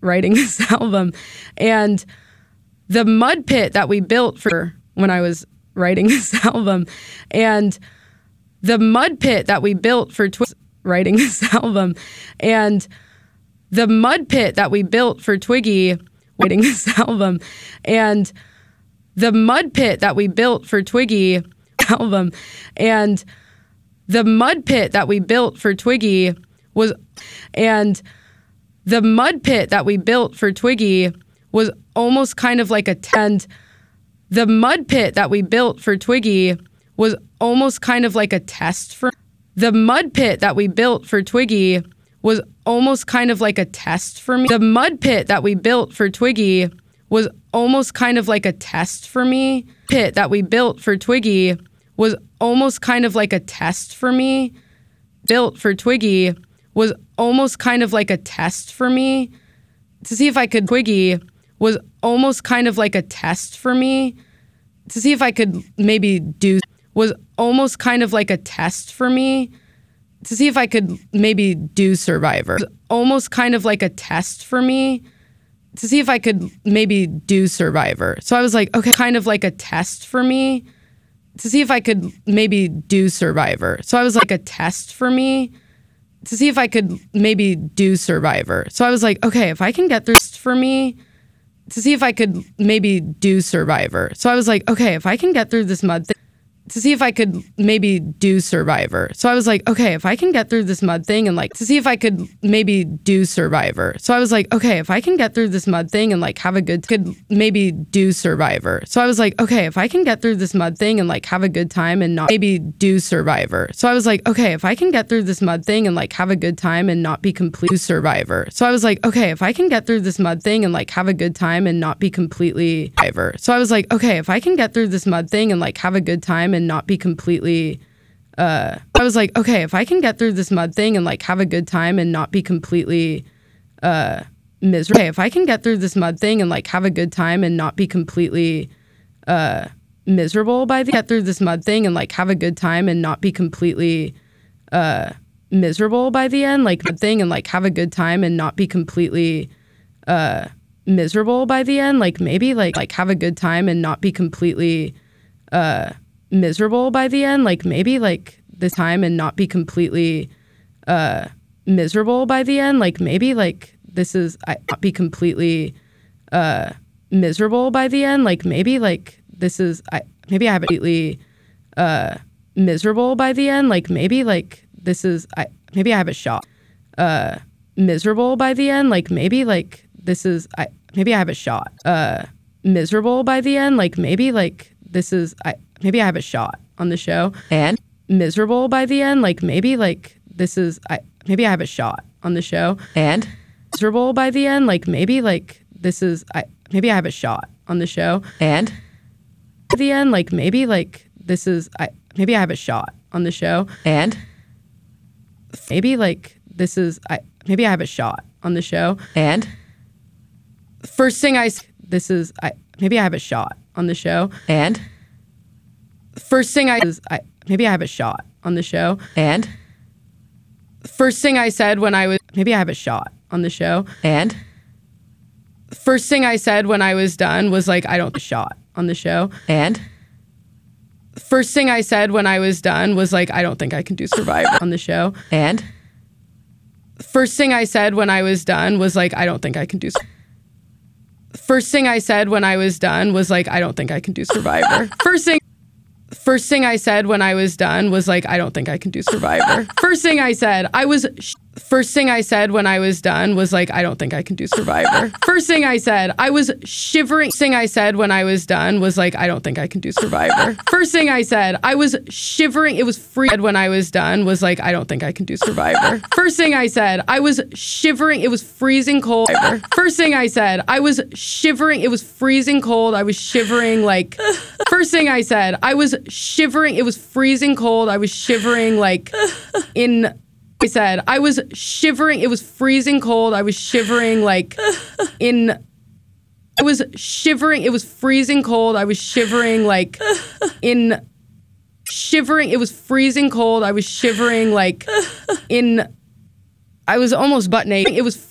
writing this album. And the mud pit that we built for when I was writing this album, and the mud pit that we built for writing this album, and the mud pit that we built for Twiggy writing this album, and the mud pit that we built for Twiggy album, and the mud pit that we built for Twiggy was, and the mud pit that we built for Twiggy was almost kind of like a tent. The mud pit that we built for Twiggy was almost kind of like a test for, the mud pit that we built for Twiggy was almost kind of like a test for me. The mud pit that we built for Twiggy was almost kind of like a test for me. Pit that we built for Twiggy was almost kind of like a test for me. Built for Twiggy was almost kind of like a test for me to see if I could. Twiggy was almost kind of like a test for me to see if I could maybe do, was almost kind of like a test for me to see if I could maybe do Survivor. Almost kind of like a test for me to see if I could maybe do Survivor. So I was like, okay, kind of like a test for me to see if I could maybe do Survivor. So I was like, a test for me to see if I could maybe do Survivor. So I was like, okay, if I can get through for me to see if I could maybe do Survivor. So I was like, okay, if I can get through this mud thing, to see if I could maybe do Survivor. So I was like, okay, if I can get through this mud thing and like, to see if I could maybe do Survivor. So I was like, okay, if I can get through this mud thing and like have a good, could maybe do Survivor. So I was like, okay, if I can get through this mud thing and like have a good time and not maybe do Survivor. So I was like, okay, if I can get through this mud thing and like have a good time and not be complete Survivor. So I was like, okay, if I can get through this mud thing and like have a good time and not be completely Survivor. So I was like, okay, if I can get through this mud thing and like have a good time and not be completely I was like, okay, if I can get through this mud thing and like have a good time and not be completely miserable. Okay, if I can get through this mud thing and like have a good time and not be completely miserable by the get through this mud thing and like have a good time and not be completely miserable by the end, like mud thing and like have a good time and not be completely miserable by the end, like maybe like have a good time and not be completely miserable by the end, like maybe like this time and not be completely miserable by the end, like maybe like this is I not be completely miserable by the end, like maybe like this is I maybe I have completely miserable by the end, like maybe like this is I maybe I have a shot miserable by the end, like maybe like this is I maybe I have a shot miserable by the end, like maybe like this is I maybe I have a shot on the show and miserable by the end, like maybe like this is I maybe I have a shot on the show and miserable by the end, like maybe like this is I maybe I have a shot on the show and at the end, like maybe like this is I maybe I have a shot on the show and maybe like this is I maybe I have a shot on the show and first thing this is I maybe I have a shot on the show and first thing maybe I have a shot on the show and first thing I said when I was maybe I have a shot on the show and first thing I said when I was done was like I don't have a shot on the show and first thing I said when I was done was like I don't think I can do Survivor on the show and first thing I said when I was done was like I don't think I can do first thing I said when I was done was like I don't think I can do Survivor. First thing I said when I was done was like I don't think I can do Survivor. First thing I said first thing I said when I was done was like I don't think I can do Survivor. First thing I said I was shivering. Thing I said when I was done was like I don't think I can do Survivor. First thing I said I was shivering. It was free when I was done was like I don't think I can do Survivor. First thing I said I was shivering. It was freezing cold. First thing I said I was shivering. It was freezing cold. I was shivering like first thing I said I was shivering. It was freezing cold. I was shivering like in I said I was shivering. It was freezing cold. I was shivering like in I was shivering. It was freezing cold. I was shivering like in shivering. It was freezing cold. I was shivering like in I was almost butt naked. It was